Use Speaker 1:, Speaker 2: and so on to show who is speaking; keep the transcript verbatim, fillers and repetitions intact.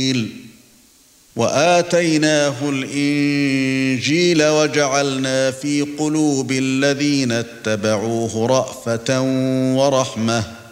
Speaker 1: الانجيل وآتيناه الإنجيل وجعلنا في قلوب الذين اتبعوه رأفة ورحمة